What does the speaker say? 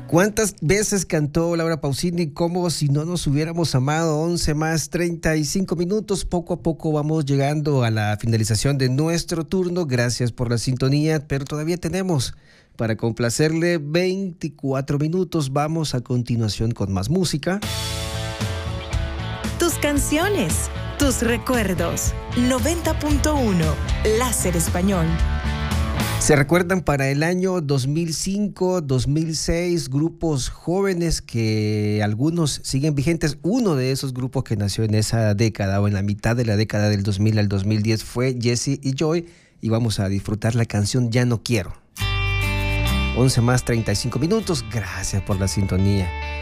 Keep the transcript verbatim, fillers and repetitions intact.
¿Cuántas veces cantó Laura Pausini como si no nos hubiéramos amado? once más treinta y cinco minutos. Poco a poco vamos llegando a la finalización de nuestro turno. Gracias por la sintonía, pero todavía tenemos para complacerle veinticuatro minutos. Vamos a continuación con más música. Tus canciones, tus recuerdos. noventa punto uno, Láser Español. ¿Se recuerdan para el año dos mil cinco, dos mil seis grupos jóvenes que algunos siguen vigentes? Uno de esos grupos que nació en esa década o en la mitad de la década del dos mil al dos mil diez fue Jesse y Joy, y vamos a disfrutar la canción Ya No Quiero. once más treinta y cinco minutos. Gracias por la sintonía.